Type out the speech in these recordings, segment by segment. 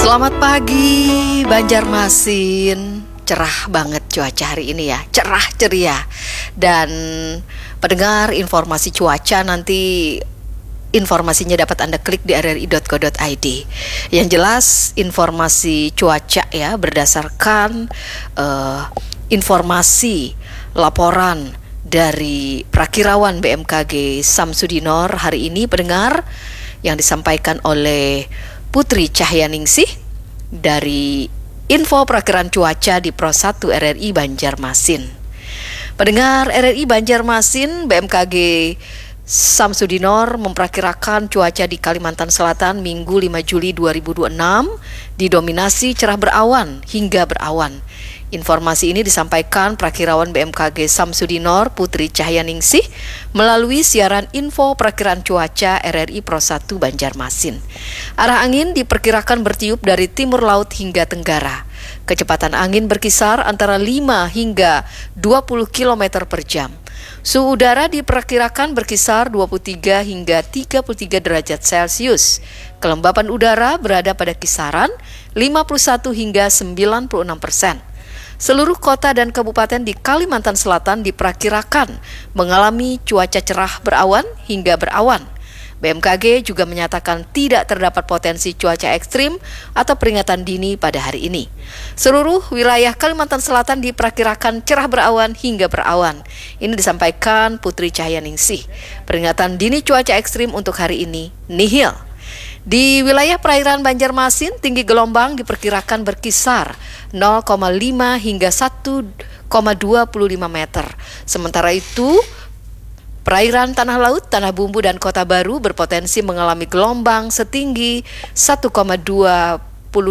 Selamat pagi Banjarmasin. Cerah banget cuaca hari ini ya, cerah ceria. Dan pendengar informasi cuaca nanti informasinya dapat Anda klik di rri.co.id. Yang jelas informasi cuaca ya berdasarkan informasi laporan dari Prakirawan BMKG Samsudinor hari ini pendengar yang disampaikan oleh Putri Cahyaningsih dari Info Perakiraan Cuaca di Pro 1 RRI Banjarmasin. Pendengar RRI Banjarmasin, BMKG Samsudinor memperkirakan cuaca di Kalimantan Selatan Minggu 5 Juli 2026 didominasi cerah berawan hingga berawan. Informasi ini disampaikan Prakirawan BMKG Samsudinor Putri Cahyaningsih melalui siaran Info Perakiraan Cuaca RRI Pro 1 Banjarmasin. Arah angin diperkirakan bertiup dari timur laut hingga tenggara. Kecepatan angin berkisar antara 5 hingga 20 km per jam. Suhu udara diperkirakan berkisar 23 hingga 33 derajat Celcius. Kelembapan udara berada pada kisaran 51 hingga 96%. Seluruh kota dan kabupaten di Kalimantan Selatan diperkirakan mengalami cuaca cerah berawan hingga berawan. BMKG juga menyatakan tidak terdapat potensi cuaca ekstrim atau peringatan dini pada hari ini. Seluruh wilayah Kalimantan Selatan diperkirakan cerah berawan hingga berawan. Ini disampaikan Putri Cahyaningsih. Peringatan dini cuaca ekstrim untuk hari ini nihil. Di wilayah perairan Banjarmasin, tinggi gelombang diperkirakan berkisar 0,5 hingga 1,25 meter. Sementara itu, perairan Tanah Laut, Tanah Bumbu, dan Kota Baru berpotensi mengalami gelombang setinggi 1,25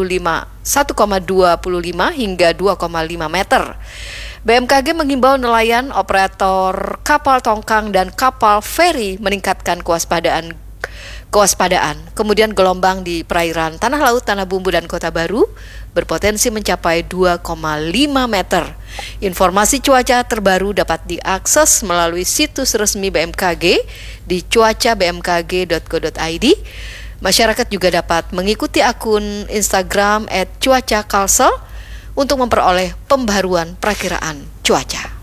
hingga 2,5 meter. BMKG mengimbau nelayan, operator kapal tongkang, dan kapal feri meningkatkan kewaspadaan. Kemudian gelombang di perairan Tanah Laut, Tanah Bumbu, dan Kota Baru berpotensi mencapai 2,5 meter. Informasi cuaca terbaru dapat diakses melalui situs resmi BMKG di cuacabmkg.co.id. Masyarakat juga dapat mengikuti akun Instagram @cuacakalsel untuk memperoleh pembaruan perakiraan cuaca.